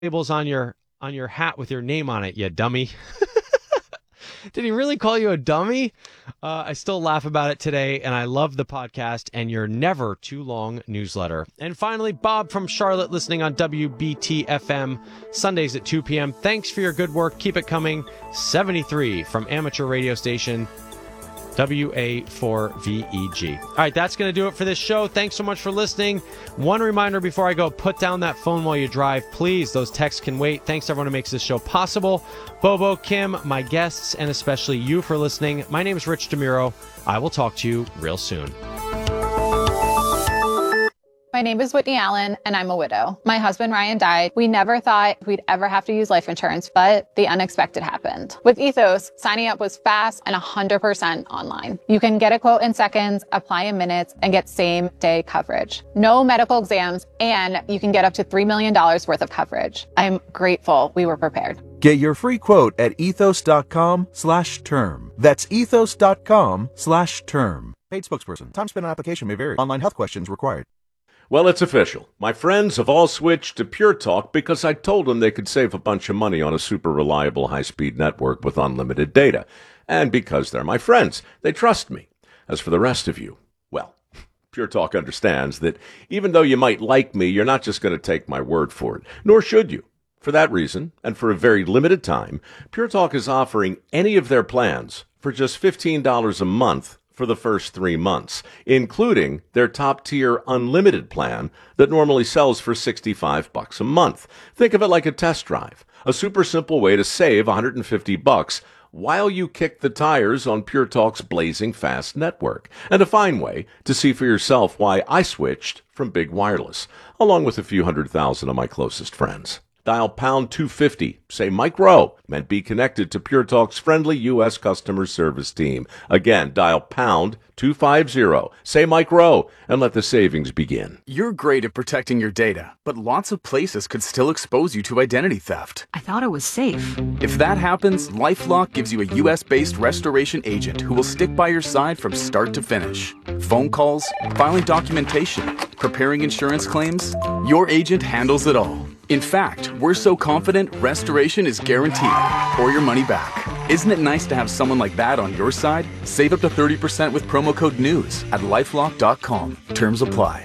labels on your hat with your name on it, you dummy. Did he really call you a dummy? I still laugh about it today, and I love the podcast and your never too long newsletter. And finally, Bob from Charlotte, listening on WBT-FM, Sundays at 2 p.m. Thanks for your good work. Keep it coming. 73 from amateur radio station WA4VEG. All right, that's going to do it for this show. Thanks so much for listening. One reminder before I go, put down that phone while you drive, please. Those texts can wait. Thanks to everyone who makes this show possible. Bobo, Kim, my guests, and especially you for listening. My name is Rich DeMuro. I will talk to you real soon. My name is Whitney Allen, and I'm a widow. My husband, Ryan, died. We never thought we'd ever have to use life insurance, but the unexpected happened. With Ethos, signing up was fast and 100% online. You can get a quote in seconds, apply in minutes, and get same-day coverage. No medical exams, and you can get up to $3 million worth of coverage. I'm grateful we were prepared. Get your free quote at ethos.com/term. That's ethos.com/term. Paid spokesperson. Time spent on application may vary. Online health questions required. Well, it's official. My friends have all switched to Pure Talk because I told them they could save a bunch of money on a super reliable high-speed network with unlimited data. And because they're my friends, they trust me. As for the rest of you, well, Pure Talk understands that even though you might like me, you're not just going to take my word for it, nor should you. For that reason, and for a very limited time, Pure Talk is offering any of their plans for just $15 a month for the first 3 months, including their top-tier unlimited plan that normally sells for $65 a month. Think of it like a test drive, a super simple way to save $150 while you kick the tires on Pure Talk's blazing fast network, and a fine way to see for yourself why I switched from Big Wireless, along with a few 100,000 of my closest friends. Dial pound 250, say Mike Rowe, and be connected to Pure Talk's friendly U.S. customer service team. Again, dial pound 250, say Mike Rowe, and let the savings begin. You're great at protecting your data, but lots of places could still expose you to identity theft. I thought it was safe. If that happens, LifeLock gives you a U.S.-based restoration agent who will stick by your side from start to finish. Phone calls, filing documentation, preparing insurance claims, your agent handles it all. In fact, we're so confident restoration is guaranteed or your money back. Isn't it nice to have someone like that on your side? Save up to 30% with promo code NEWS at lifelock.com. Terms apply.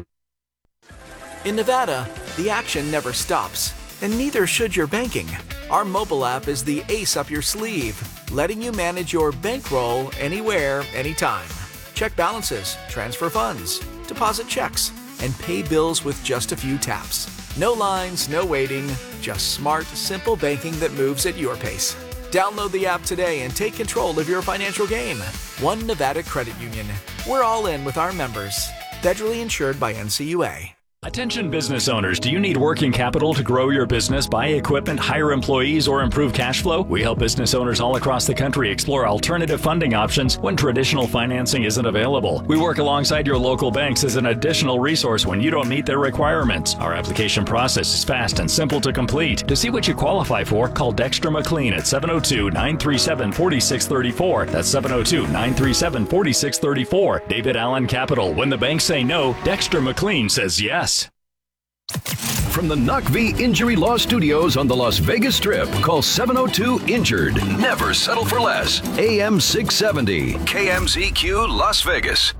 In Nevada, the action never stops, and neither should your banking. Our mobile app is the ace up your sleeve, letting you manage your bankroll anywhere, anytime. Check balances, transfer funds, deposit checks, and pay bills with just a few taps. No lines, no waiting, just smart, simple banking that moves at your pace. Download the app today and take control of your financial game. One Nevada Credit Union. We're all in with our members. Federally insured by NCUA. Attention business owners, do you need working capital to grow your business, buy equipment, hire employees, or improve cash flow? We help business owners all across the country explore alternative funding options when traditional financing isn't available. We work alongside your local banks as an additional resource when you don't meet their requirements. Our application process is fast and simple to complete. To see what you qualify for, call Dexter McLean at 702-937-4634. That's 702-937-4634. David Allen Capital. When the banks say no, Dexter McLean says yes. From the Knock V Injury Law Studios on the Las Vegas Strip, call 702-INJURED. Never settle for less. AM 670, KMZQ Las Vegas.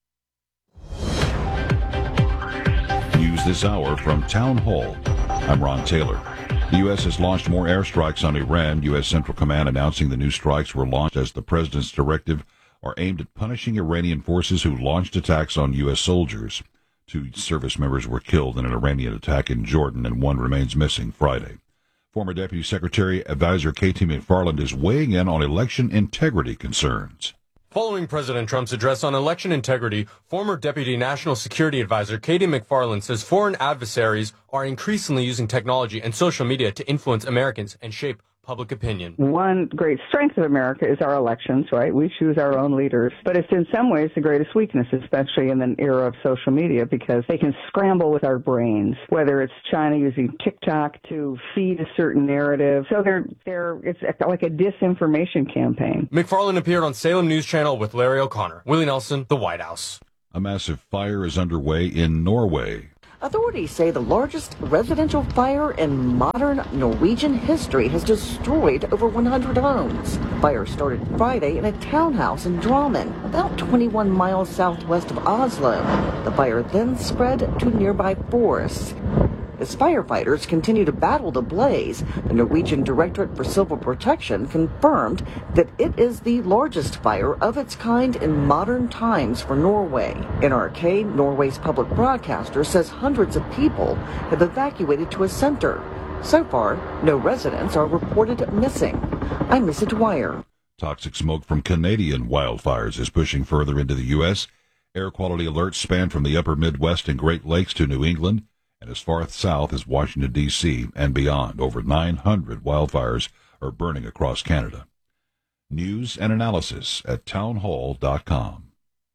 News this hour from Town Hall. I'm Ron Taylor. The U.S. has launched more airstrikes on Iran. U.S. Central Command announcing the new strikes were launched as the president's directive are aimed at punishing Iranian forces who launched attacks on U.S. soldiers. 2 service members were killed in an Iranian attack in Jordan, and 1 remains missing Friday. Former Deputy Secretary Advisor Katie McFarland is weighing in on election integrity concerns. Following President Trump's address on election integrity, former Deputy National Security Advisor Katie McFarland says foreign adversaries are increasingly using technology and social media to influence Americans and shape public opinion. One great strength of America is our elections, right? We choose our own leaders. But it's in some ways the greatest weakness, especially in the era of social media, because they can scramble with our brains, whether it's China using TikTok to feed a certain narrative. So it's like a disinformation campaign. McFarland appeared on Salem News Channel with Larry O'Connor. Willie Nelson, The White House. A massive fire is underway in Norway. Authorities say the largest residential fire in modern Norwegian history has destroyed over 100 homes. The fire started Friday in a townhouse in Drammen, about 21 miles southwest of Oslo. The fire then spread to nearby forests. As firefighters continue to battle the blaze, the Norwegian Directorate for Civil Protection confirmed that it is the largest fire of its kind in modern times for Norway. NRK, Norway's public broadcaster, says hundreds of people have evacuated to a center. So far, no residents are reported missing. I'm Missy Dwyer. Toxic smoke from Canadian wildfires is pushing further into the U.S. Air quality alerts span from the upper Midwest and Great Lakes to New England, and as far south as Washington, D.C. and beyond. Over 900 wildfires are burning across Canada. News and analysis at townhall.com.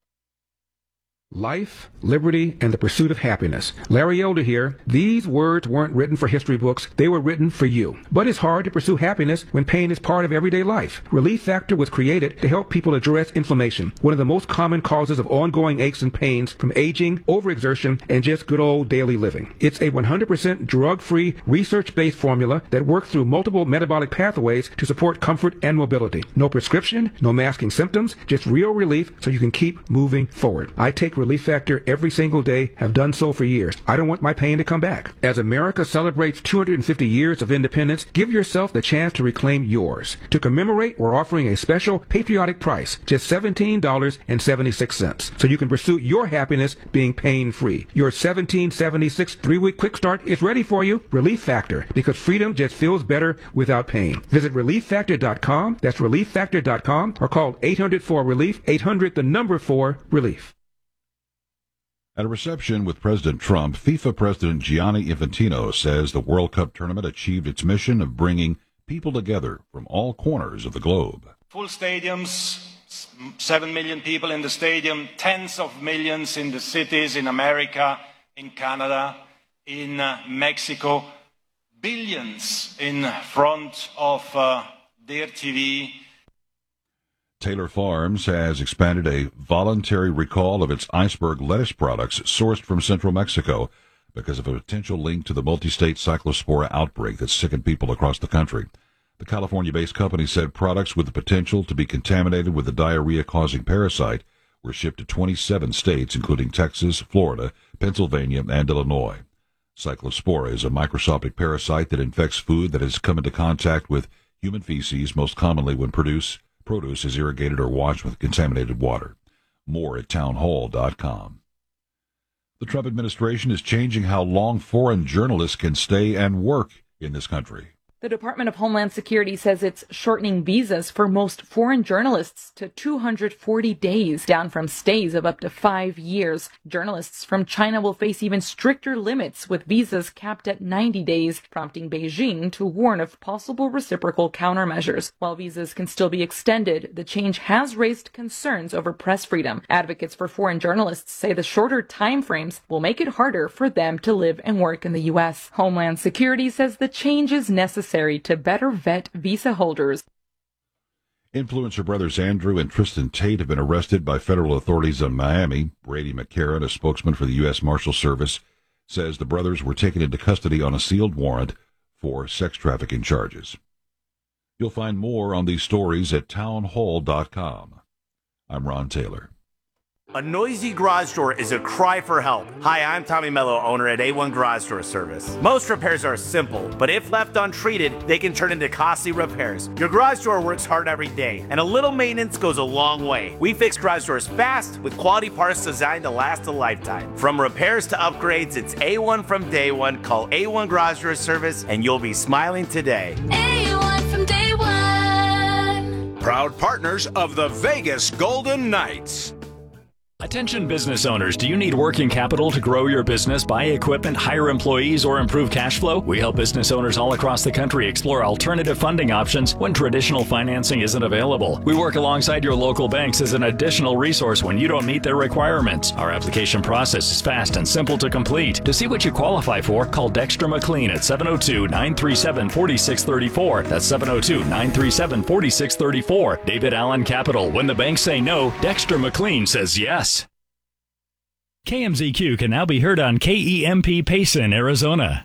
Life, liberty, and the pursuit of happiness. Larry Elder here. These words weren't written for history books. They were written for you. But it's hard to pursue happiness when pain is part of everyday life. Relief Factor was created to help people address inflammation, one of the most common causes of ongoing aches and pains from aging, overexertion, and just good old daily living. It's a 100% drug-free, research-based formula that works through multiple metabolic pathways to support comfort and mobility. No prescription, no masking symptoms, just real relief so you can keep moving forward. I take Relief Factor every single day, have done so for years. I don't want my pain to come back. As America celebrates 250 years of independence, give yourself the chance to reclaim yours. To commemorate, we're offering a special patriotic price, just $17.76, so you can pursue your happiness being pain-free. Your $17.76 3-week quick start is ready for you. Relief Factor, because freedom just feels better without pain. Visit ReliefFactor.com, that's ReliefFactor.com, or call 800-4-RELIEF, 800-4-RELIEF. At a reception with President Trump, FIFA President Gianni Infantino says the World Cup tournament achieved its mission of bringing people together from all corners of the globe. Full stadiums, 7 million people in the stadium, tens of millions in the cities in America, in Canada, in Mexico, billions in front of their TV. Taylor Farms has expanded a voluntary recall of its iceberg lettuce products sourced from central Mexico because of a potential link to the multi-state cyclospora outbreak that sickened people across the country. The California-based company said products with the potential to be contaminated with the diarrhea-causing parasite were shipped to 27 states, including Texas, Florida, Pennsylvania, and Illinois. Cyclospora is a microscopic parasite that infects food that has come into contact with human feces, most commonly when produce is irrigated or washed with contaminated water. More at townhall.com. The Trump administration is changing how long foreign journalists can stay and work in this country. The Department of Homeland Security says it's shortening visas for most foreign journalists to 240 days, down from stays of up to 5 years. Journalists from China will face even stricter limits, with visas capped at 90 days, prompting Beijing to warn of possible reciprocal countermeasures. While visas can still be extended, the change has raised concerns over press freedom. Advocates for foreign journalists say the shorter time frames will make it harder for them to live and work in the U.S. Homeland Security says the change is necessary to better vet visa holders. Influencer brothers Andrew and Tristan Tate have been arrested by federal authorities in Miami. Brady McCarran, a spokesman for the U.S. Marshal Service, says the brothers were taken into custody on a sealed warrant for sex trafficking charges. You'll find more on these stories at townhall.com. I'm Ron Taylor. A noisy garage door is a cry for help. Hi, I'm Tommy Mello, owner at A1 Garage Door Service. Most repairs are simple, but if left untreated, they can turn into costly repairs. Your garage door works hard every day, and a little maintenance goes a long way. We fix garage doors fast with quality parts designed to last a lifetime. From repairs to upgrades, it's A1 from day one. Call A1 Garage Door Service, and you'll be smiling today. A1 from day one. Proud partners of the Vegas Golden Knights. Attention business owners, do you need working capital to grow your business, buy equipment, hire employees, or improve cash flow? We help business owners all across the country explore alternative funding options when traditional financing isn't available. We work alongside your local banks as an additional resource when you don't meet their requirements. Our application process is fast and simple to complete. To see what you qualify for, call Dexter McLean at 702-937-4634. That's 702-937-4634. David Allen Capital. When the banks say no, Dexter McLean says yes. KMZQ can now be heard on KEMP Payson, Arizona.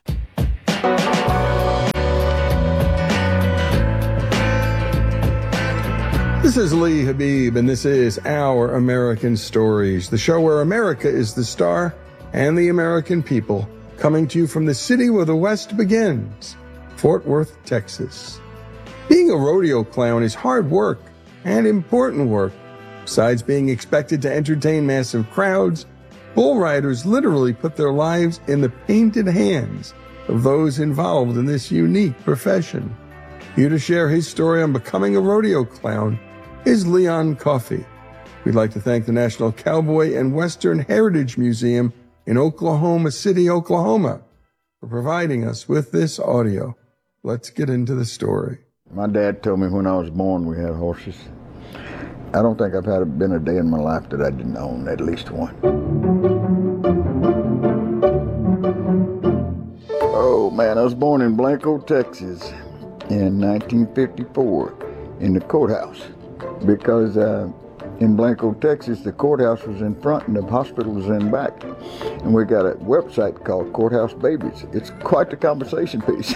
This is Lee Habib, and this is Our American Stories, the show where America is the star and the American people, coming to you from the city where the West begins, Fort Worth, Texas. Being a rodeo clown is hard work and important work. Besides being expected to entertain massive crowds, bull riders literally put their lives in the painted hands of those involved in this unique profession. Here to share his story on becoming a rodeo clown is Leon Coffey. We'd like to thank the National Cowboy and Western Heritage Museum in Oklahoma City, Oklahoma, for providing us with this audio. Let's get into the story. My dad told me when I was born we had horses. I don't think I've been a day in my life that I didn't own at least one. Oh man, I was born in Blanco, Texas in 1954 in the courthouse. Because in Blanco, Texas, the courthouse was in front and the hospital was in back. And we got a website called Courthouse Babies. It's quite the conversation piece.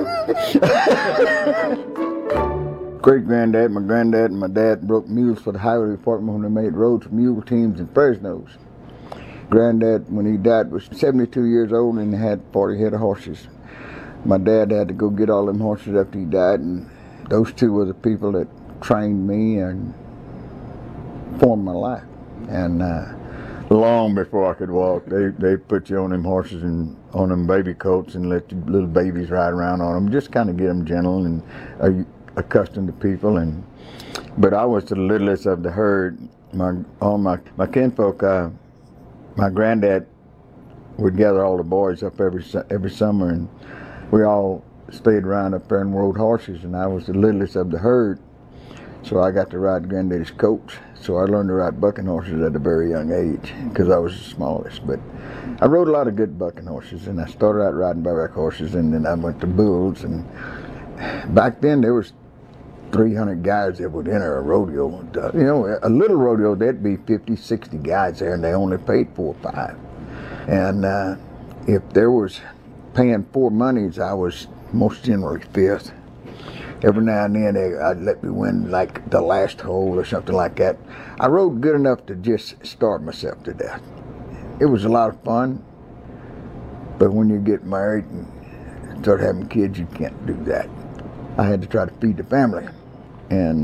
Great-granddad, my granddad, and my dad broke mules for the highway department when they made roads for mule teams in Fresno's. Granddad, when he died, was 72 years old and had 40 head of horses. My dad had to go get all them horses after he died, and those two were the people that trained me and formed my life. And long before I could walk, they put you on them horses and on them baby coats and let the little babies ride around on them, just kind of get them gentle and accustomed to people. But I was the littlest of the herd. All my kinfolk, my granddad would gather all the boys up every summer, and we all stayed around up there and rode horses, and I was the littlest of the herd. So I got to ride Granddaddy's coach. So I learned to ride bucking horses at a very young age because I was the smallest. But I rode a lot of good bucking horses, and I started out riding bareback horses, and then I went to bulls. And back then there was 300 guys that would enter a rodeo. You know, a little rodeo, there'd be 50, 60 guys there, and they only paid 4 or 5. And if there was paying 4 monies, I was most generally 5th. Every now and then I'd let me win like the last hole or something like that. I rode good enough to just starve myself to death. It was a lot of fun, but when you get married and start having kids, you can't do that. I had to try to feed the family. And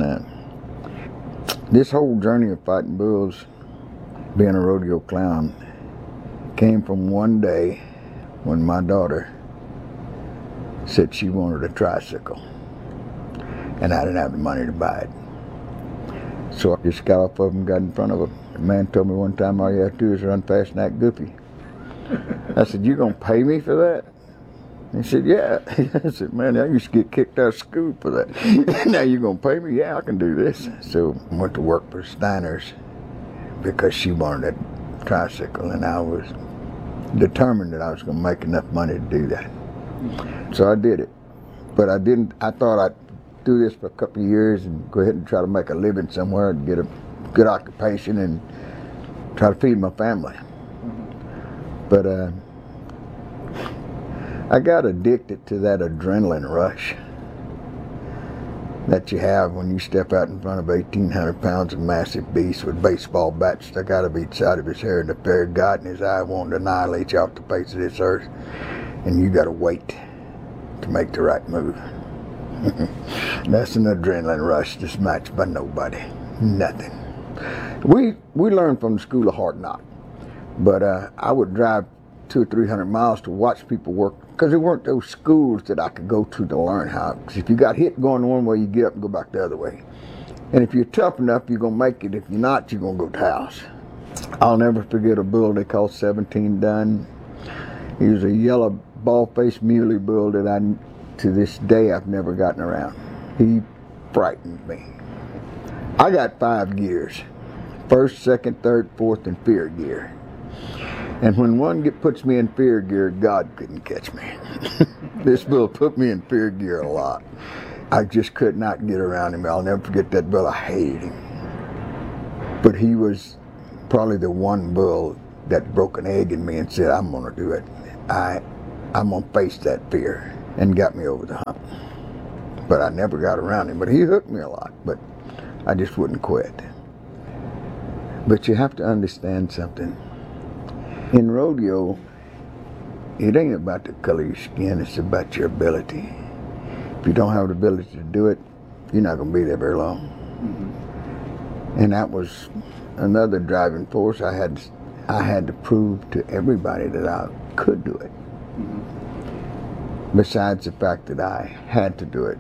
this whole journey of fighting bulls, being a rodeo clown, came from one day when my daughter said she wanted a tricycle. And I didn't have the money to buy it. So I just got off of him and got in front of him. The man told me one time, all you have to do is run fast and act goofy. I said, you gonna pay me for that? He said, yeah. I said, man, I used to get kicked out of school for that. Now you gonna pay me? Yeah, I can do this. So I went to work for Steiner's because she wanted a tricycle, and I was determined that I was gonna make enough money to do that. So I did it. But I thought I'd do this for a couple of years and go ahead and try to make a living somewhere and get a good occupation and try to feed my family. But I got addicted to that adrenaline rush that you have when you step out in front of 1,800 pounds of massive beasts with baseball bats stuck out of each side of his hair and the fear of God in his eye wanting to annihilate you off the face of this earth, and you got to wait to make the right move. That's an adrenaline rush that's matched by nobody. Nothing. We learned from the School of Hard Knocks, but I would drive 200 or 300 miles to watch people work because there weren't those schools that I could go to learn how. Because if you got hit going one way, you get up and go back the other way. And if you're tough enough, you're going to make it. If you're not, you're going to go to house. I'll never forget a bull they called 17 Dun. He was a yellow ball-faced muley bull that to this day, I've never gotten around. He frightened me. I got 5 gears. 1st, 2nd, 3rd, 4th, and 5th gear. And when one puts me in 5th gear, God couldn't catch me. This bull put me in 5th gear a lot. I just could not get around him. I'll never forget that bull. I hated him. But he was probably the one bull that broken egg in me and said, I'm going to do it. I'm going to face that fear, and got me over the hump. But I never got around him. But he hooked me a lot, but I just wouldn't quit. But you have to understand something. In rodeo, it ain't about the color of your skin, it's about your ability. If you don't have the ability to do it, you're not going to be there very long. Mm-hmm. And that was another driving force. I had to prove to everybody that I could do it. Mm-hmm. Besides the fact that I had to do it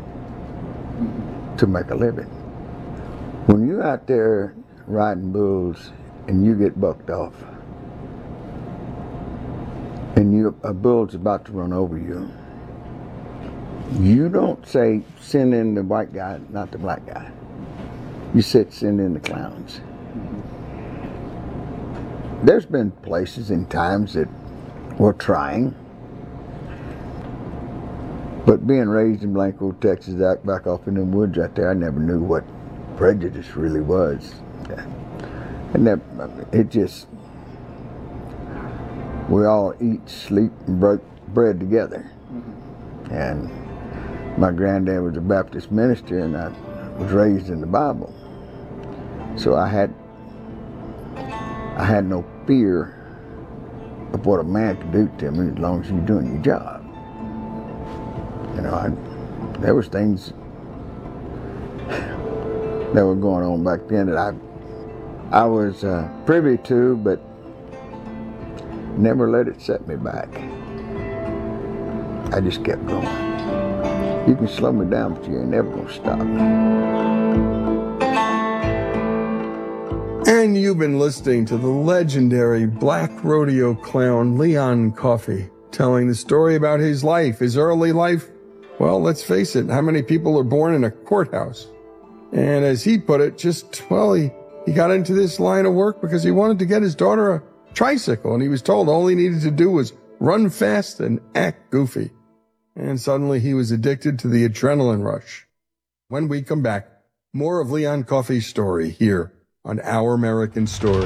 to make a living. When you're out there riding bulls and you get bucked off, and a bull's about to run over you, you don't say, send in the white guy, not the black guy. You said, send in the clowns. There's been places and times that we're trying, but being raised in Blanco, Texas, back off in the woods out there, I never knew what prejudice really was. And we all eat, sleep, and break bread together. Mm-hmm. And my granddad was a Baptist minister, and I was raised in the Bible. So I had no fear of what a man could do to me as long as you're doing your job. You know, there was things that were going on back then that I was privy to, but never let it set me back. I just kept going. You can slow me down, but you ain't never gonna stop me. And you've been listening to the legendary black rodeo clown Leon Coffey, telling the story about his life, his early life. Well, let's face it, how many people are born in a courthouse? And as he put it, he got into this line of work because he wanted to get his daughter a tricycle, and he was told all he needed to do was run fast and act goofy. And suddenly he was addicted to the adrenaline rush. When we come back, more of Leon Coffey's story here on Our American Story.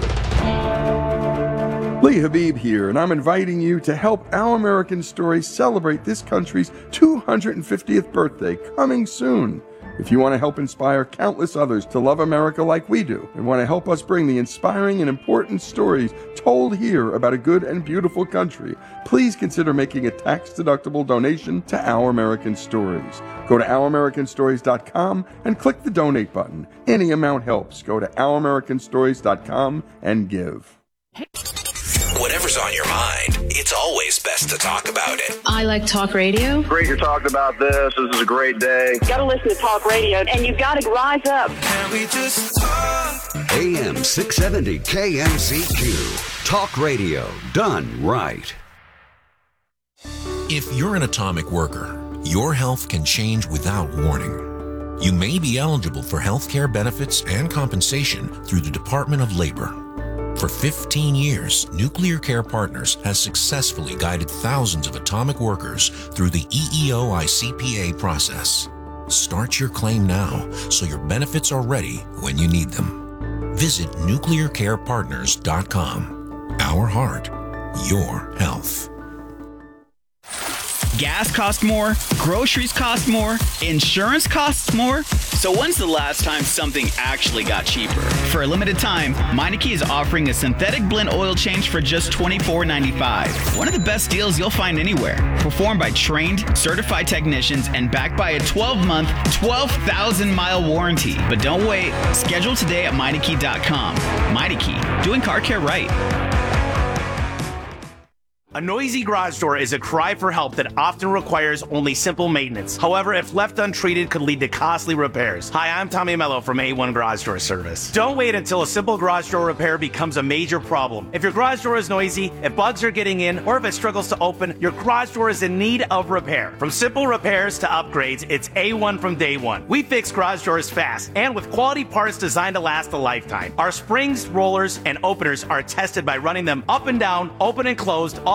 Lee Habib here, and I'm inviting you to help Our American Story celebrate this country's 250th birthday coming soon. If you want to help inspire countless others to love America like we do, and want to help us bring the inspiring and important stories told here about a good and beautiful country, please consider making a tax-deductible donation to Our American Stories. Go to OurAmericanStories.com and click the donate button. Any amount helps. Go to OurAmericanStories.com and give. Whatever's on your mind, it's always best to talk about it. I like talk radio. Great you're talking about this. This is a great day. You got to listen to talk radio, and you've got to rise up. Can we just talk? AM 670 KMZQ. Talk radio done right. If you're an atomic worker, your health can change without warning. You may be eligible for health care benefits and compensation through the Department of Labor. For 15 years, Nuclear Care Partners has successfully guided thousands of atomic workers through the EEO-ICPA process. Start your claim now so your benefits are ready when you need them. Visit nuclearcarepartners.com. Our heart, your health. Gas costs more, groceries cost more, insurance costs more. So when's the last time something actually got cheaper? For a limited time, Meineke is offering a synthetic blend oil change for just $24.95. One of the best deals you'll find anywhere. Performed by trained, certified technicians and backed by a 12-month, 12,000-mile warranty. But don't wait. Schedule today at Meineke.com. Meineke, doing car care right. A noisy garage door is a cry for help that often requires only simple maintenance. However, if left untreated, could lead to costly repairs. Hi, I'm Tommy Mello from A1 Garage Door Service. Don't wait until a simple garage door repair becomes a major problem. If your garage door is noisy, if bugs are getting in, or if it struggles to open, your garage door is in need of repair. From simple repairs to upgrades, it's A1 from day one. We fix garage doors fast and with quality parts designed to last a lifetime. Our springs, rollers, and openers are tested by running them up and down, open and closed, all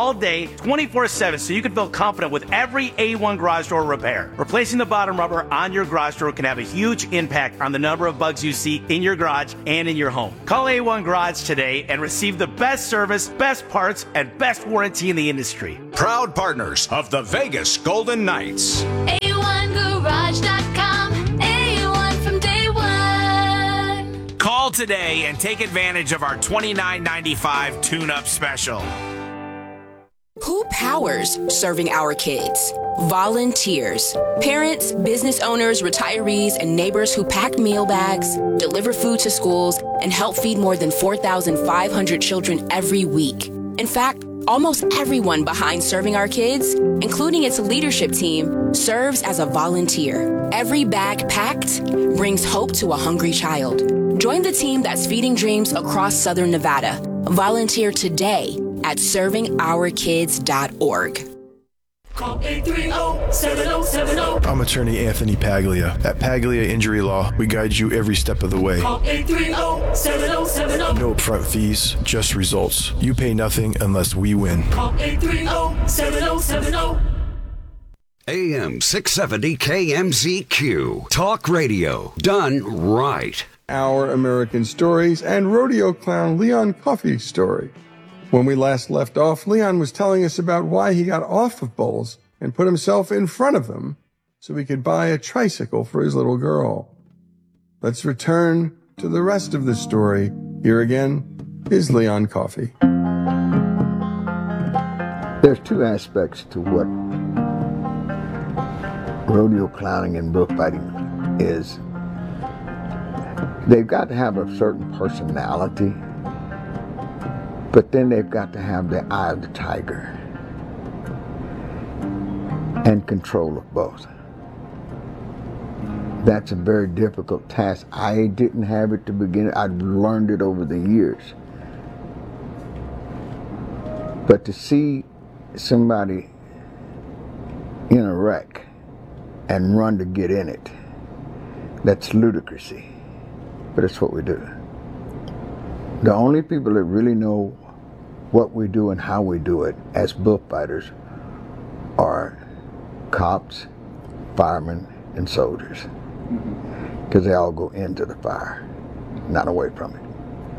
all day, 24/7, so you can feel confident with every A1 garage door repair. Replacing the bottom rubber on your garage door can have a huge impact on the number of bugs you see in your garage and in your home. Call A1 Garage today and receive the best service, best parts, and best warranty in the industry. Proud partners of the Vegas Golden Knights. A1Garage.com. A1 from day one. Call today and take advantage of our $29.95 tune-up special. Who powers serving our kids? Volunteers. Parents, business owners, retirees, and neighbors who pack meal bags, deliver food to schools, and help feed more than 4,500 children every week. In fact, almost everyone behind Serving Our Kids, including its leadership team, serves as a volunteer. Every bag packed brings hope to a hungry child. Join the team that's feeding dreams across Southern Nevada. Volunteer today at ServingOurKids.org. Call 830-7070. I'm attorney Anthony Paglia. At Paglia Injury Law, we guide you every step of the way. Call 830-7070. No upfront fees, just results. You pay nothing unless we win. Call 830-7070. AM 670 KMZQ. Talk radio. Done right. Our American Stories and rodeo clown Leon Coffey's story. When we last left off, Leon was telling us about why he got off of bulls and put himself in front of them so he could buy a tricycle for his little girl. Let's return to the rest of the story. Here again is Leon Coffey. There's two aspects to what rodeo clowning and bullfighting is. They've got to have a certain personality, but then they've got to have the eye of the tiger and control of both. That's a very difficult task. I didn't have it to begin with. I've learned it over the years. But to see somebody in a wreck and run to get in it, that's ludicrousy. But it's what we do. The only people that really know what we do and how we do it as bullfighters are cops, firemen, and soldiers. Because they all go into the fire, not away from it.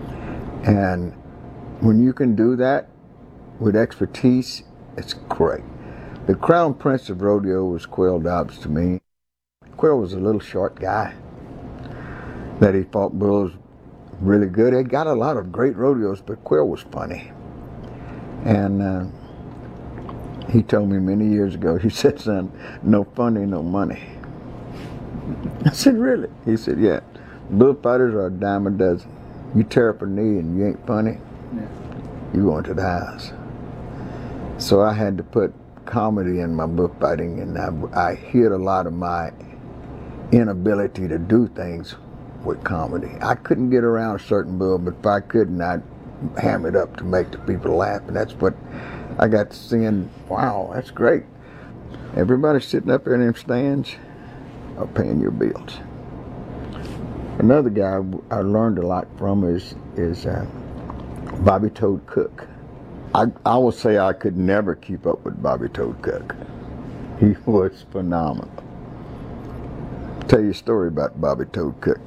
And when you can do that with expertise, it's great. The crown prince of rodeo was Quail Dobbs to me. Quail was a little short guy that he fought bulls really good. He got a lot of great rodeos, but Quail was funny. And he told me many years ago, he said, son, no funny, no money. I said, really? He said, yeah. Bullfighters are a dime a dozen. You tear up a knee and you ain't funny, you go into the house. So I had to put comedy in my bullfighting, and I hid a lot of my inability to do things with comedy. I couldn't get around a certain bull, but if I couldn't, I'd ham it up to make the people laugh, and that's what I got to seeing. Wow, that's great. Everybody sitting up there in them stands are paying your bills. Another guy I learned a lot from is Bobby Toad Cook. I will say I could never keep up with Bobby Toad Cook. He was phenomenal. I'll tell you a story about Bobby Toad Cook.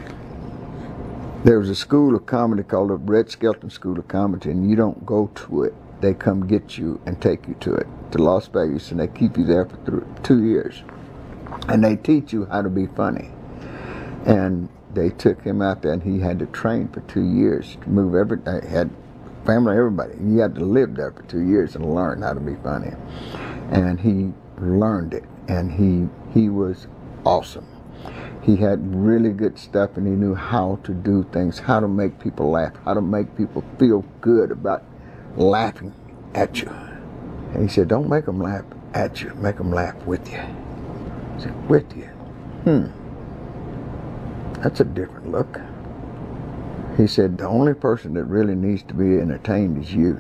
There was a school of comedy called the Red Skelton School of Comedy, and you don't go to it. They come get you and take you to it, to Las Vegas, and they keep you there for 2 years. And they teach you how to be funny. And they took him out there, and he had to train for 2 years to move everything. Had family, everybody. He had to live there for 2 years and learn how to be funny. And he learned it, and he was awesome. He had really good stuff, and he knew how to do things, how to make people laugh, how to make people feel good about laughing at you. And he said, don't make them laugh at you, make them laugh with you. I said, with you? That's a different look. He said, the only person that really needs to be entertained is you.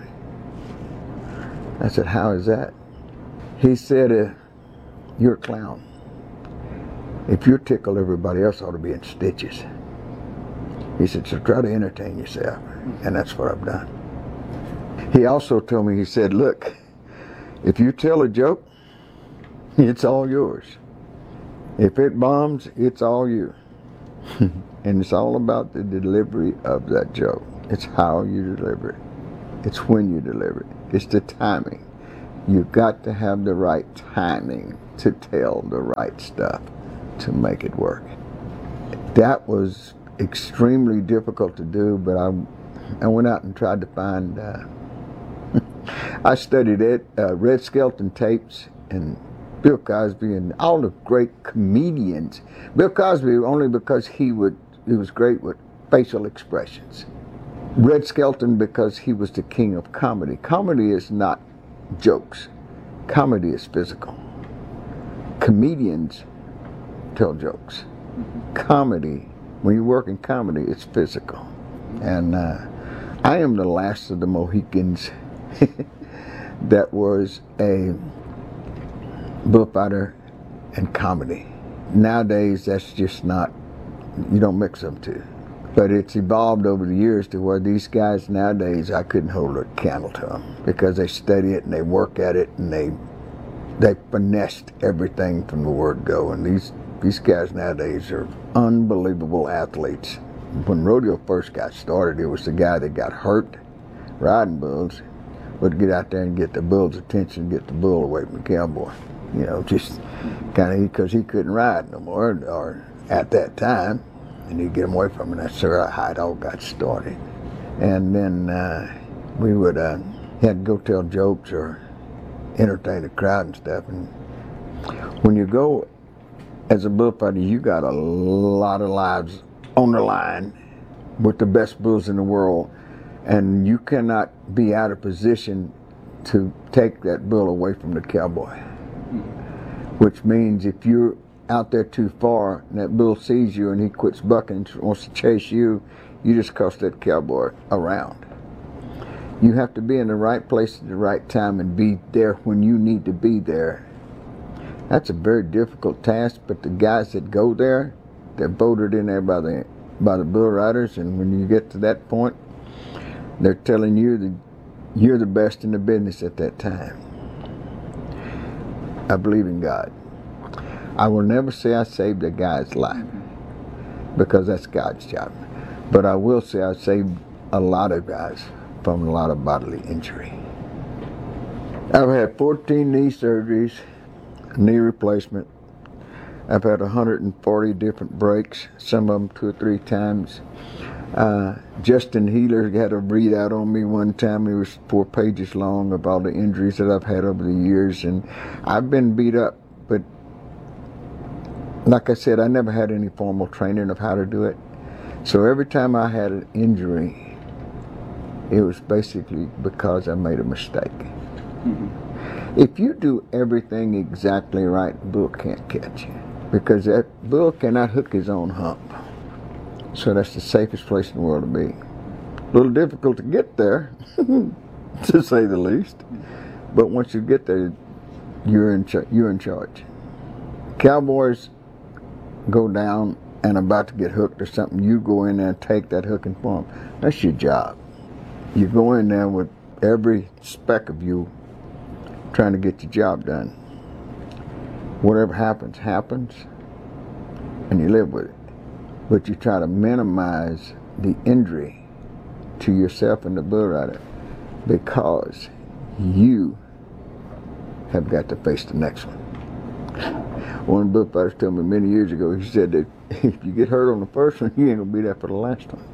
I said, how is that? He said, you're a clown. If you tickle, everybody else ought to be in stitches. He said, so try to entertain yourself. And that's what I've done. He also told me, he said, look, if you tell a joke, it's all yours. If it bombs, it's all you. And it's all about the delivery of that joke. It's how you deliver it. It's when you deliver it. It's the timing. You've got to have the right timing to tell the right stuff to make it work. That was extremely difficult to do, but I went out and tried to find, I studied Red Skelton tapes and Bill Cosby and all the great comedians. Bill Cosby only because he was great with facial expressions. Red Skelton because he was the king of comedy. Comedy is not jokes. Comedy is physical. Comedians tell jokes. Comedy, when you work in comedy, it's physical. And I am the last of the Mohicans that was a bullfighter and comedy. Nowadays, that's just not, you don't mix them two. But it's evolved over the years to where these guys nowadays, I couldn't hold a candle to them because they study it and they work at it and they finessed everything from the word go. And these guys nowadays are unbelievable athletes. When rodeo first got started, it was the guy that got hurt riding bulls would get out there and get the bull's attention, get the bull away from the cowboy. You know, just kind of because he couldn't ride no more, or at that time, and he'd get him away from him. That's how it all got started. And then we would had to go tell jokes or entertain the crowd and stuff. And when you go as a bullfighter, you got a lot of lives on the line with the best bulls in the world, and you cannot be out of position to take that bull away from the cowboy. Which means if you're out there too far and that bull sees you and he quits bucking and wants to chase you, you just cost that cowboy around. You have to be in the right place at the right time and be there when you need to be there. That's a very difficult task, but the guys that go there, they're voted in there by the bull riders, and when you get to that point, they're telling you that you're the best in the business at that time. I believe in God. I will never say I saved a guy's life because that's God's job. But I will say I saved a lot of guys from a lot of bodily injury. I've had 14 knee surgeries, knee replacement. I've had 140 different breaks, some of them 2 or 3 times. Justin Healer had a readout on me one time. It was 4 pages long of all the injuries that I've had over the years, and I've been beat up, but like I said, I never had any formal training of how to do it. So every time I had an injury, it was basically because I made a mistake. If you do everything exactly right, the bull can't catch you, because that bull cannot hook his own hump. So that's the safest place in the world to be. A little difficult to get there, to say the least. But once you get there, you're in charge. Cowboys go down and about to get hooked or something, you go in there and take that hook and form. That's your job. You go in there with every speck of you trying to get your job done. Whatever happens, happens, and you live with it. But you try to minimize the injury to yourself and the bull rider because you have got to face the next one. One bullfighter told me many years ago, he said that if you get hurt on the first one, you ain't going to be there for the last one.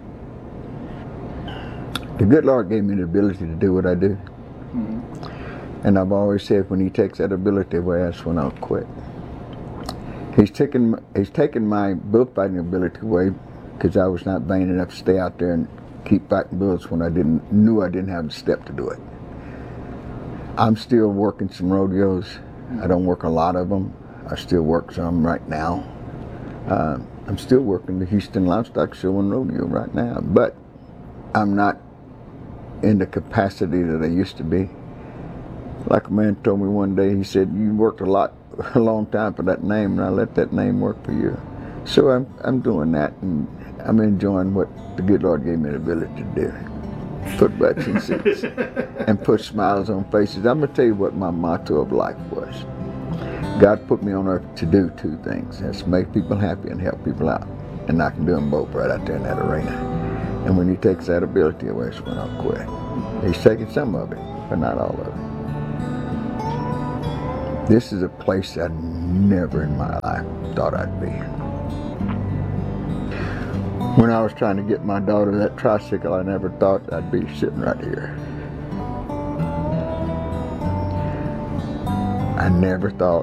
The good Lord gave me the ability to do what I do. And I've always said when he takes that ability away, that's when I'll quit. He's taken my bullfighting ability away because I was not vain enough to stay out there and keep fighting bulls when I knew I didn't have the step to do it. I'm still working some rodeos. I don't work a lot of them. I still work some right now. I'm still working the Houston Livestock Show and Rodeo right now, but I'm not in the capacity that I used to be. Like a man told me one day, he said, you worked a long time for that name, and I let that name work for you. So I'm doing that, and I'm enjoying what the good Lord gave me the ability to do. put butts in seats, and put smiles on faces. I'm going to tell you what my motto of life was. God put me on earth to do two things. That's make people happy and help people out. And I can do them both right out there in that arena. And when he takes that ability away, it's when I'll quit. He's taking some of it, but not all of it. This is a place I never in my life thought I'd be. When I was trying to get my daughter that tricycle, I never thought I'd be sitting right here. I never thought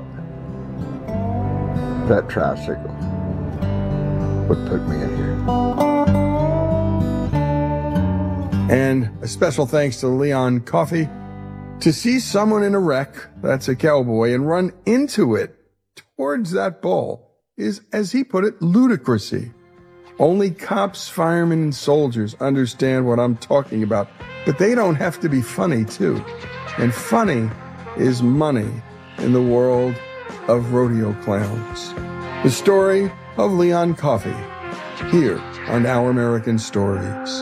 that tricycle would put me in here. And a special thanks to Leon Coffey. To see someone in a wreck, that's a cowboy, and run into it towards that ball is, as he put it, ludicrousy. Only cops, firemen, and soldiers understand what I'm talking about, but they don't have to be funny, too. And funny is money in the world of rodeo clowns. The story of Leon Coffey, here on Our American Stories.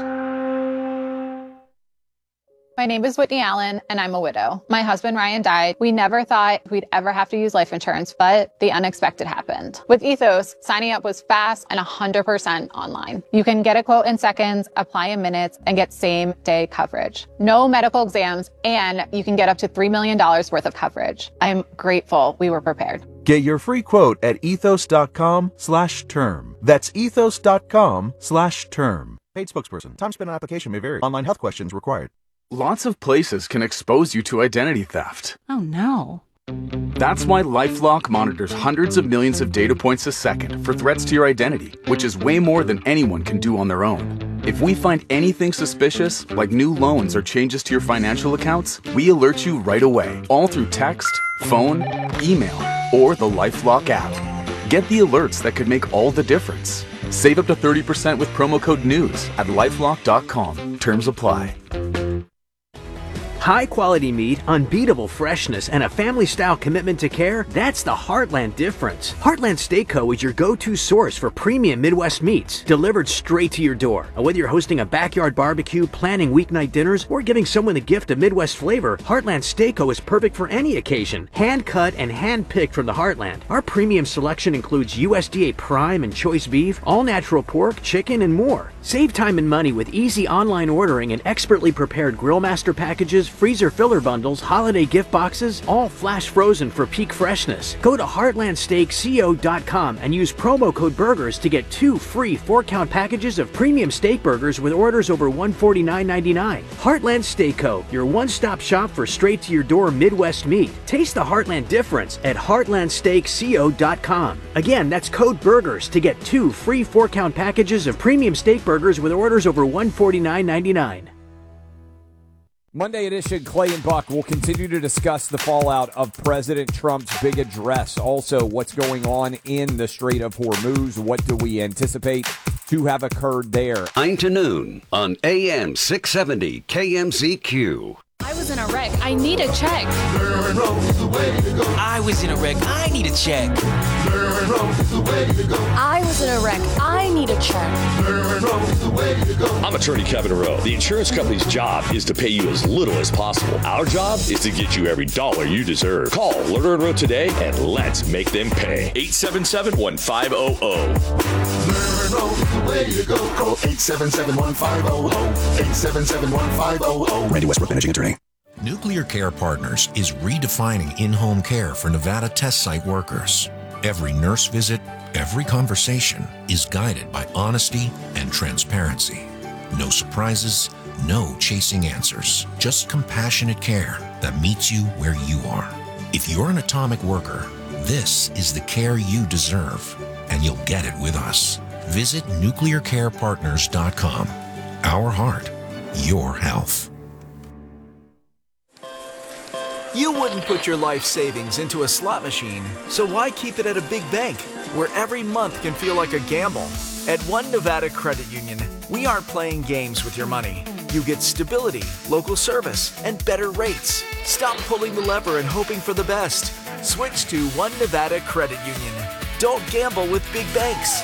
My name is Whitney Allen, and I'm a widow. My husband, Ryan, died. We never thought we'd ever have to use life insurance, but the unexpected happened. With Ethos, signing up was fast and 100% online. You can get a quote in seconds, apply in minutes, and get same-day coverage. No medical exams, and you can get up to $3 million worth of coverage. I'm grateful we were prepared. Get your free quote at ethos.com/term. That's ethos.com/term. Paid spokesperson. Time spent on application may vary. Online health questions required. Lots of places can expose you to identity theft. Oh no. That's why LifeLock monitors hundreds of millions of data points a second for threats to your identity, which is way more than anyone can do on their own. If we find anything suspicious, like new loans or changes to your financial accounts, we alert you right away, all through text, phone, email, or the LifeLock app. Get the alerts that could make all the difference. Save up to 30% with promo code NEWS at LifeLock.com. Terms apply. High quality meat, unbeatable freshness, and a family style commitment to care, that's the Heartland difference. Heartland Steak Co. is your go-to source for premium Midwest meats, delivered straight to your door. And whether you're hosting a backyard barbecue, planning weeknight dinners, or giving someone a gift of Midwest flavor, Heartland Steak Co. is perfect for any occasion. Hand cut and hand picked from the Heartland. Our premium selection includes USDA prime and choice beef, all natural pork, chicken, and more. Save time and money with easy online ordering and expertly prepared Grill Master packages, freezer filler bundles, holiday gift boxes, all flash frozen for peak freshness. Go to heartlandsteakco.com and use promo code BURGERS to get 2 free 4-count packages of premium steak burgers with orders over $149.99. Heartland Steak Co., your one-stop shop for straight-to-your-door Midwest meat. Taste the Heartland difference at heartlandsteakco.com. Again, that's code BURGERS to get 2 free 4-count packages of premium steak burgers with orders over $149.99. Monday edition, Clay and Buck will continue to discuss the fallout of President Trump's big address. Also, what's going on in the Strait of Hormuz. What do we anticipate to have occurred there? 9 to noon on AM 670 KMZQ. I was in a wreck. I need a check. I was in a wreck. I need a check. I was in a wreck. I need a check. I'm attorney Kevin Rowe. The insurance company's job is to pay you as little as possible. Our job is to get you every dollar you deserve. Call Lerner & Rowe today and let's make them pay. 877-1500. Call 877-1500. 877-1500. Randy Westbrook, managing attorney. Nuclear Care Partners is redefining in-home care for Nevada test site workers. Every nurse visit, every conversation is guided by honesty and transparency. No surprises, no chasing answers, just compassionate care that meets you where you are. If you're an atomic worker, this is the care you deserve, and you'll get it with us. Visit nuclearcarepartners.com. Our heart, your health. You wouldn't put your life savings into a slot machine, so why keep it at a big bank, where every month can feel like a gamble? At One Nevada Credit Union, we aren't playing games with your money. You get stability, local service, and better rates. Stop pulling the lever and hoping for the best. Switch to One Nevada Credit Union. Don't gamble with big banks.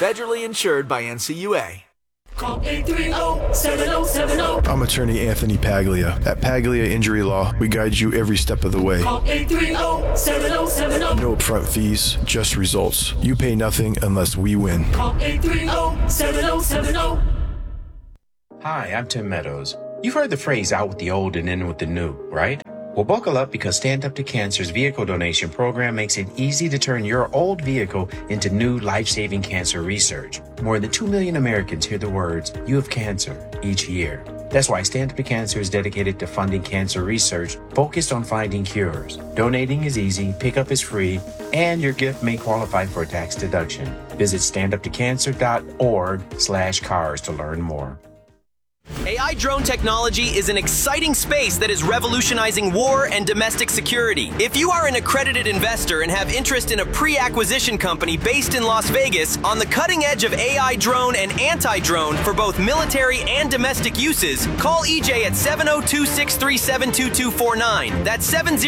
Federally insured by NCUA. Call 830-7070. I'm attorney Anthony Paglia. At Paglia Injury Law, we guide you every step of the way. Call 830-7070. No upfront fees, just results. You pay nothing unless we win. Call 830-7070. Hi, I'm Tim Meadows. You've heard the phrase out with the old and in with the new, right? Well, buckle up because Stand Up to Cancer's vehicle donation program makes it easy to turn your old vehicle into new life-saving cancer research. More than 2 million Americans hear the words, "You have cancer," each year. That's why Stand Up to Cancer is dedicated to funding cancer research focused on finding cures. Donating is easy, pickup is free, and your gift may qualify for a tax deduction. Visit standuptocancer.org/cars to learn more. AI drone technology is an exciting space that is revolutionizing war and domestic security. If you are an accredited investor and have interest in a pre-acquisition company based in Las Vegas on the cutting edge of AI drone and anti-drone for both military and domestic uses, call EJ at 702-637-2249. That's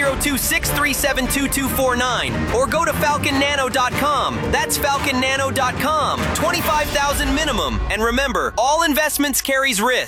702-637-2249. Or go to falconnano.com. That's falconnano.com. $25,000 minimum. And remember, all investments carries risk.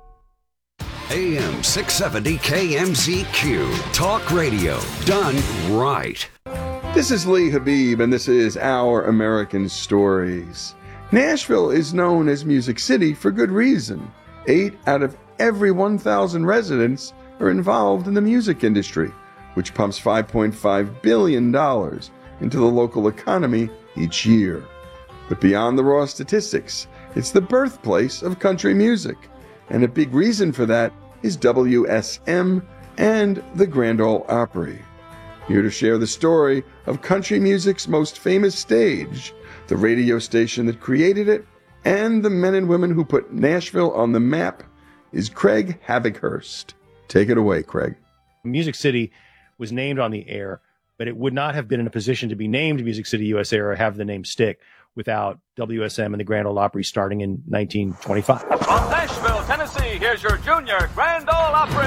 AM 670 KMZQ. Talk radio done right. This is Lee Habib, and this is Our American Stories. Nashville is known as Music City for good reason. 8 out of every 1,000 residents are involved in the music industry, which pumps $5.5 billion into the local economy each year. But beyond the raw statistics, it's the birthplace of country music. And a big reason for that is WSM and the Grand Ole Opry. Here to share the story of country music's most famous stage, the radio station that created it, and the men and women who put Nashville on the map is Craig Havighurst. Take it away, Craig. Music City was named on the air, but it would not have been in a position to be named Music City, USA, or have the name stick without WSM and the Grand Ole Opry starting in 1925. From Nashville, Tennessee, here's your junior Grand Ole Opry.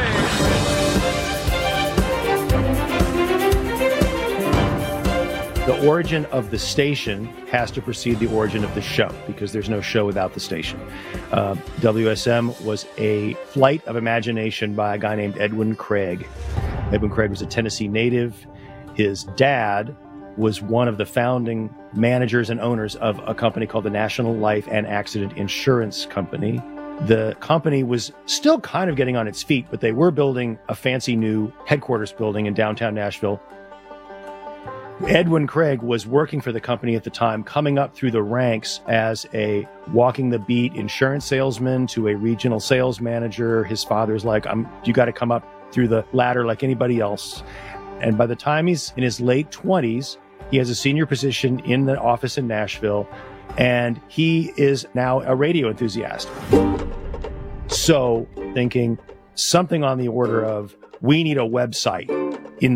The origin of the station has to precede the origin of the show because there's no show without the station. WSM was a flight of imagination by a guy named Edwin Craig. Edwin Craig was a Tennessee native. His dad was one of the founding managers and owners of a company called the National Life and Accident Insurance Company. The company was still kind of getting on its feet, but they were building a fancy new headquarters building in downtown Nashville. Edwin Craig was working for the company at the time, coming up through the ranks as a walking the beat insurance salesman to a regional sales manager. His father's like, you got to come up through the ladder like anybody else. And by the time he's in his late 20s, he has a senior position in the office in Nashville, and he is now a radio enthusiast. So thinking something on the order of, we need a website in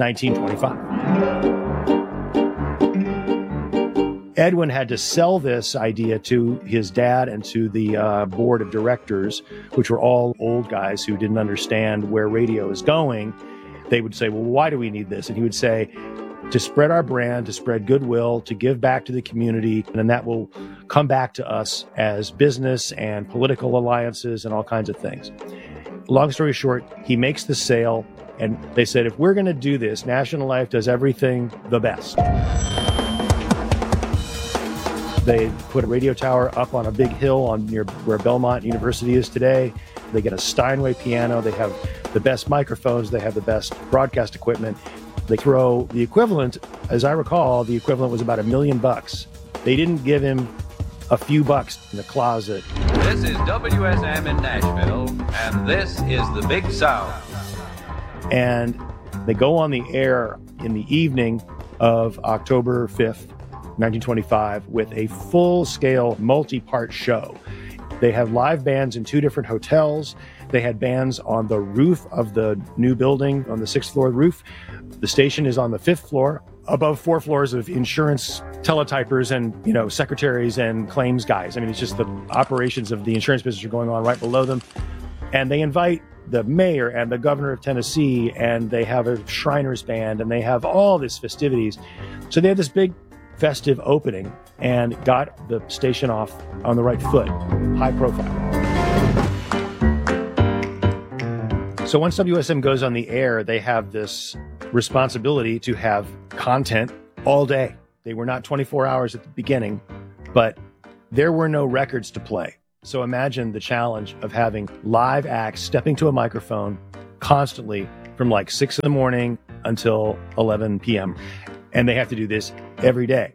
1925. Edwin had to sell this idea to his dad and to the board of directors, which were all old guys who didn't understand where radio is going. They would say, well, why do we need this? And he would say, to spread our brand, to spread goodwill, to give back to the community, and then that will come back to us as business and political alliances and all kinds of things. Long story short, he makes the sale, and they said, if we're going to do this, National Life does everything the best. They put a radio tower up on a big hill near where Belmont University is today. They get a Steinway piano. They have the best microphones. They have the best broadcast equipment. They throw the equivalent, as I recall, the equivalent was about $1 million. They didn't give him a few bucks in the closet. This is WSM in Nashville, and this is the Big Sound. And they go on the air in the evening of October 5th, 1925, with a full-scale, multi-part show. They had live bands in 2 different hotels. They had bands on the roof of the new building, on the 6th floor roof. The station is on the 5th floor, above 4 floors of insurance teletypers and, secretaries and claims guys. I mean, it's just the operations of the insurance business are going on right below them. And they invite the mayor and the governor of Tennessee, and they have a Shriners band, and they have all these festivities. So they have this big festive opening and got the station off on the right foot, high profile. So once WSM goes on the air, they have this responsibility to have content all day. They were not 24 hours at the beginning, but there were no records to play. So imagine the challenge of having live acts stepping to a microphone constantly from like 6 in the morning until 11 p.m. And they have to do this every day.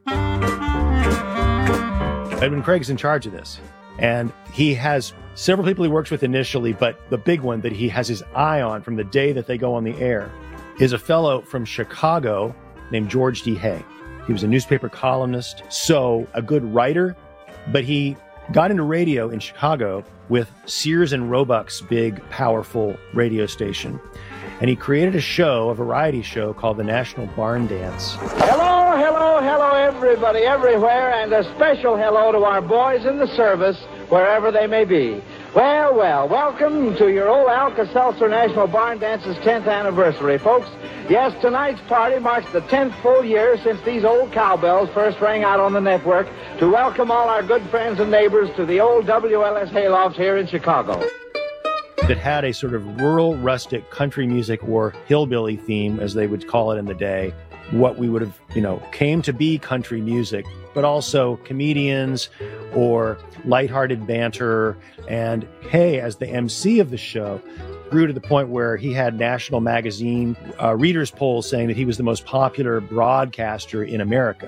Edwin Craig's in charge of this. And he has several people he works with initially, but the big one that he has his eye on from the day that they go on the air is a fellow from Chicago named George D. Hay. He was a newspaper columnist, so a good writer, but he got into radio in Chicago with Sears and Roebuck's big, powerful radio station. And he created a variety show called the National Barn Dance. Hello, hello, hello, everybody, everywhere, and a special hello to our boys in the service, wherever they may be. Well, welcome to your old Alka-Seltzer National Barn Dance's 10th anniversary, folks. Yes, tonight's party marks the 10th full year since these old cowbells first rang out on the network to welcome all our good friends and neighbors to the old WLS Hayloft here in Chicago. That had a sort of rural, rustic country music or hillbilly theme, as they would call it in the day, what we would have, came to be country music, but also comedians or lighthearted banter. And Hay, as the MC of the show, grew to the point where he had National Magazine readers' polls saying that he was the most popular broadcaster in America.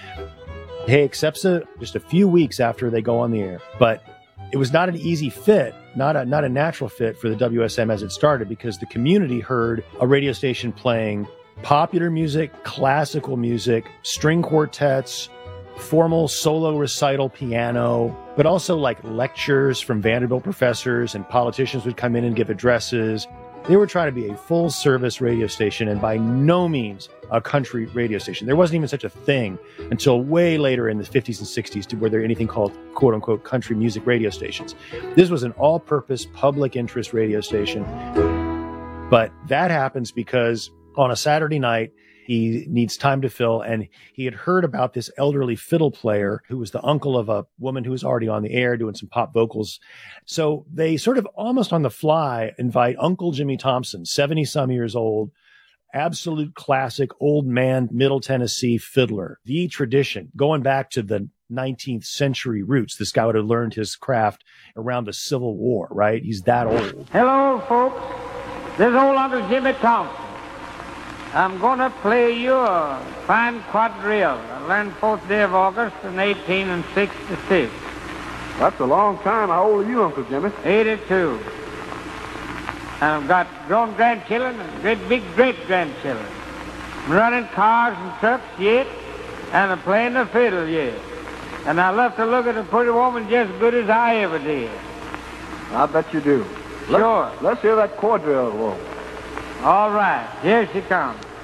Hay accepts it just a few weeks after they go on the air, but it was not an easy fit, not a natural fit for the WSM as it started, because the community heard a radio station playing popular music, classical music, string quartets, formal solo recital piano, but also like lectures from Vanderbilt professors, and politicians would come in and give addresses. They were trying to be a full-service radio station and by no means a country radio station. There wasn't even such a thing until way later in the 50s and 60s to where there were anything called quote-unquote country music radio stations. This was an all-purpose public interest radio station. But that happens because on a Saturday night, he needs time to fill, and he had heard about this elderly fiddle player who was the uncle of a woman who was already on the air doing some pop vocals. So they sort of almost on the fly invite Uncle Jimmy Thompson, 70-some years old, absolute classic old man, Middle Tennessee fiddler, the tradition going back to the 19th century roots. This guy would have learned his craft around the Civil War, right? He's that old. Hello, folks. This is old Uncle Jimmy Thompson. I'm going to play you a fine quadrille. I learned 4th day of August in 1866. That's a long time. How old are you, Uncle Jimmy? 82. And I've got grown grandchildren and great big great-grandchildren. I'm running cars and trucks yet, and I'm playing the fiddle yet. And I love to look at a pretty woman just as good as I ever did. I bet you do. Sure. Let's hear that quadrille roll. All right, here she comes.